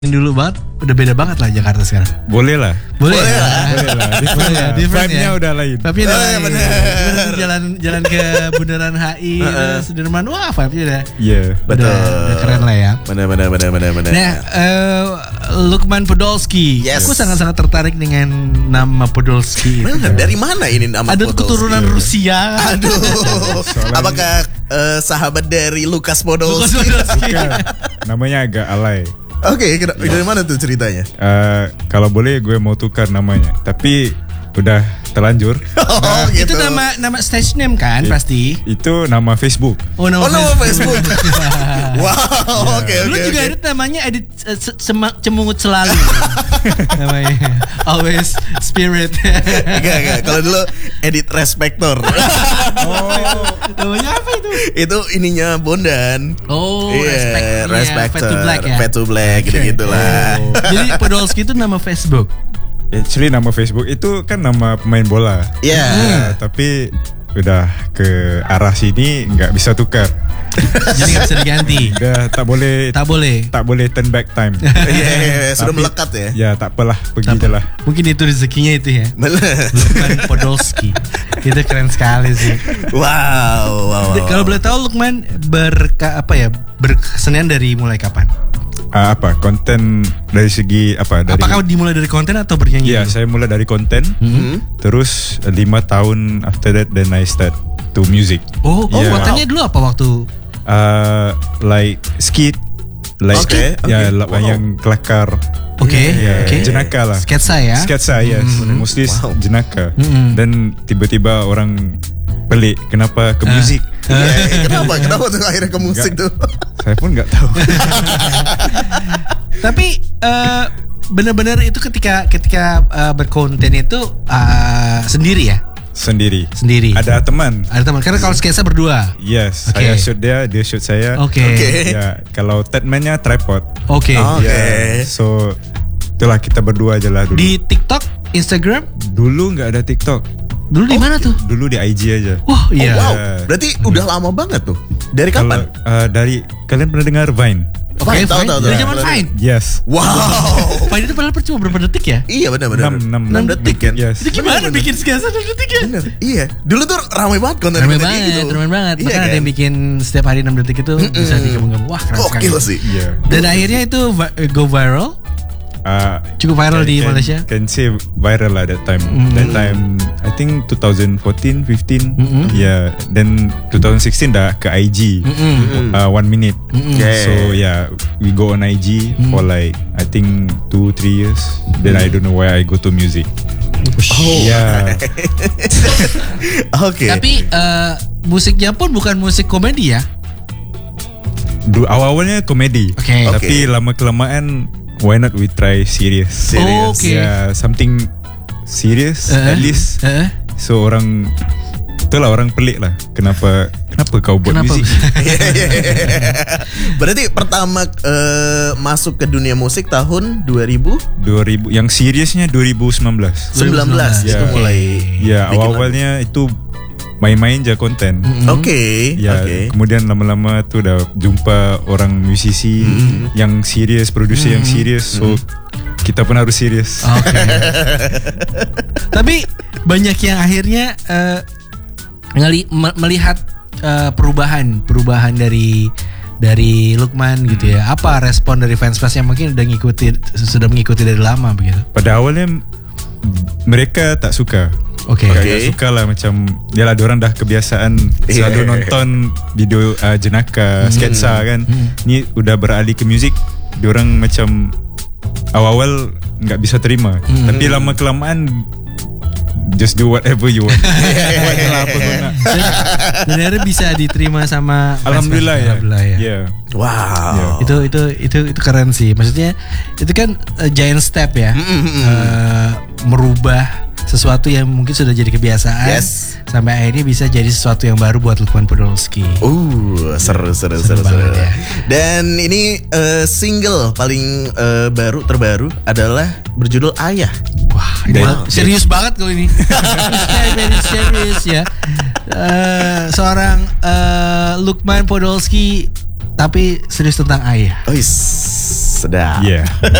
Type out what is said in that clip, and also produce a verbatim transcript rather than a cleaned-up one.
dulu banget, udah beda banget lah Jakarta sekarang. Boleh lah. Boleh, Boleh lah. lah. Boleh lah. Boleh ya, different Vibe-nya ya. udah lain. Vibe-nya udah Oh, lain. bener. Bener, jalan jalan ke Bundaran H I, terus Sudirman, wah vibe-nya udah. Iya. Betul. Udah, udah keren lah ya. Benar benar benar benar benar. Nah, uh, Lukman Podolski. Yes. Aku sangat-sangat tertarik dengan nama Podolski. Benar, dari mana ini nama Ada Podolski? keturunan Rusia. Aduh. Soalnya- Apakah eh, sahabat dari Lukas Lukas Podolski? Podolski. Bukan. Namanya agak alay. Oke, kena- dari mana tuh ceritanya? Eh, kalau boleh gue mau tukar namanya, tapi udah terlanjur. Oh, Itu nama nama stage name kan pasti. Itu nama Facebook. Oh, nama Oh, nama Facebook. Wow, oke Lu oke. juga oke. ada namanya edit uh, se- sema- cemungut selalu. Namanya always spirit. Enggak enggak. Kalau dulu edit Respector. Namanya apa itu? Itu ininya Bondan. Oh, Iya, respect, iya, Respector, Fade to Black ya. Fade to Black gitu-gitu lah. Oh. Jadi Podolski itu nama Facebook. Actually nama Facebook itu kan nama pemain bola. Iya. Ya, tapi udah ke arah sini nggak bisa tukar. Jadi nggak bisa diganti. Udah tak boleh Tak boleh. tak boleh turn back time. Iya, iya, iya, sudah Tapi- melekat ya. Ya tak apalah, pergi Tak je lah. Mungkin itu rezekinya itu ya. Bener. Lukman Podolski. Itu keren sekali sih. Wow, wow, wow. Kalau boleh tahu Lukman berka apa ya berkesenian dari mulai kapan? Ah, apa konten dari segi apa dari? Apakah dimulai dari konten atau bernyanyi? Ya, saya mulai dari konten. Hmm? Terus lima tahun after that then I start to music. Oh, oh Yeah. kontennya dulu apa waktu? Uh, like skit, like Oke, ya oke. la- Wow. yang kelakar. Oke, Ya, oke. jenaka lah. Sketsa ya. Sketsa, yes, mostly Wow. jenaka. Mm-mm. Dan tiba-tiba orang pelik, kenapa ke Ah. musik? Iya, kenapa? Kenapa tuh akhirnya ke musik Enggak. tuh? Saya pun nggak tahu. Tapi eh, benar-benar itu ketika ketika eh, berkonten itu eh, sendiri ya, Sendiri. sendiri. Ada teman. Ada teman. Karena kalau sketsa berdua. Yes, Oke. saya shoot dia, dia shoot saya. Oke. Oke. Ya, kalau Tedman-nya tripod. Oke. Oh. Oke. Ya, so itulah kita berdua aja lah dulu. Di TikTok, Instagram, Dulu nggak ada TikTok. dulu di mana tuh? Dulu di I G aja. Wah, Oh, iya. wow. Berarti udah lama banget tuh. Dari kapan? Kalau uh, dari kalian pernah dengar Vine? Vine, tahu, Vine. tahu, Dari tahu. zaman Vine. Yes. Wow. Vine itu padahal cuma berapa detik ya? Iya benar benar. Enam, enam, enam detik kan? Yes. Itu gimana Bener, bener. bikin sketsa enam detik ya? Bener. Iya. Dulu tuh ramai banget konten Ramai konten banget, gitu. ramai banget. Iya, Bahkan kan? ada yang bikin setiap hari enam detik itu bisa digabung-gabung. Wah, keren sekali. Gokil sih. Iya. Dan akhirnya itu vi- go viral. Uh, Cukup viral di can, Malaysia. Can say viral lah that time. Mm. That time I think twenty fourteen, fifteen. Mm-mm. Yeah. Then twenty sixteen dah ke I G. Mm-mm. Uh, one minute. Mm-mm. Okay. So yeah, we go on I G for like I think two three years. Then I don't know why I go to music. Oh. Yeah. Oke. Tapi eh, musiknya pun bukan musik komedi ya. Du, awal-awalnya komedi. Oke. Tapi Oke. lama kelamaan why not we try serious? Serious. Oh, oke. Yeah, something serious Eh, at least. eh, So orang itulah orang pelik lah. Kenapa kenapa kau buat Kenapa? musik? Berarti pertama eh, masuk ke dunia musik tahun dua ribu dua ribu yang seriusnya dua ribu sembilan belas. sembilan belas Ya. itu mulai. Ya, bikin awal-awalnya itu main-main aja konten. lagu. Oke. Ya, Oke. kemudian lama-lama tuh udah jumpa orang musisi yang serius, produser yang serius. So kita pun harus serius. Oke. Tapi banyak yang akhirnya eh, ngeli- me- melihat eh, perubahan, perubahan dari dari Lukman gitu ya. Apa respon dari fans-fans yang mungkin udah ngikuti sudah mengikuti dari lama begitu? Pada awalnya mereka tak suka. Oke. Agak Oke. suka lah macam dia lah diorang dah kebiasaan selalu Yeah. nonton video uh, jenaka, sketsa kan. Ni udah beralih ke muzik, diorang macam awal-awal nggak bisa terima. Tapi lama kelamaan just do whatever you want. Buat lah apa kau nak. Dan, dan akhirnya bisa diterima sama fans-fans. Alhamdulillah ya. Alhamdulillah ya. Yeah. Wow. Itu itu itu itu keren sih. Maksudnya itu kan uh, giant step ya. Uh, merubah sesuatu yang mungkin sudah jadi kebiasaan Yes. sampai akhirnya bisa jadi sesuatu yang baru buat Lukman Podolski. Uh, seru seru Seru seru seru. banget ya. Dan ini eh, single paling eh, baru terbaru adalah berjudul Ayah. Wah, ini Dan- mah serius banget kalau ini. Very, very serius ya. Eh, seorang eh, Lukman Podolski tapi serius tentang ayah. Oh, yes. Sedap. Yeah.